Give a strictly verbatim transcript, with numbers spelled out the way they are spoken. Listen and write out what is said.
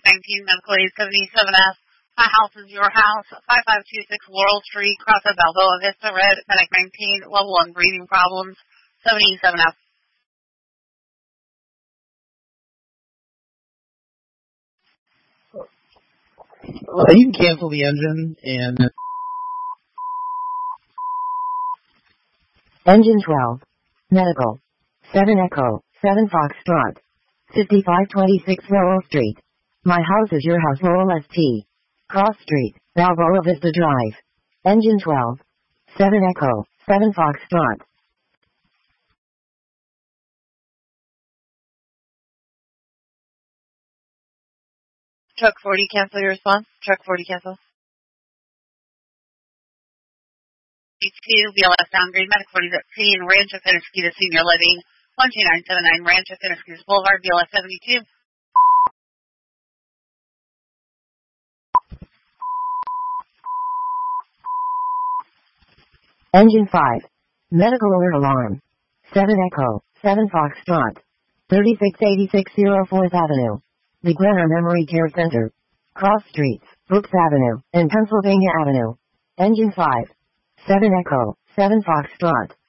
nineteen, medical aid seventy-seven S. My house is your house, five five two six Laurel Street, Crossroad Balboa Vista Red, Panic nineteen, level one breathing problems, seventy-seven F. Well, you can cancel the engine and... Engine twelve. Medical. seven Echo, seven Foxtrot. fifty-five twenty-six Laurel Street. My house is your house, Laurel S T. Cross Street, Balboa Vista Drive. Engine twelve. seven Echo, seven Foxtrot. Truck forty, cancel your response. Truck forty, cancel. B two, B L S downgrade, Medic forty at C, and Rancho Finisquita Senior Living, one two nine seven nine Rancho Finisquita Boulevard, B L S seventy-two. Engine five. Medical alert alarm. seven Echo, seven Foxtrot. thirty-six eighty-six oh fourth Avenue. The Glenner Memory Care Center. Cross Streets, Brooks Avenue, and Pennsylvania Avenue. Engine five. seven Echo, seven Foxtrot.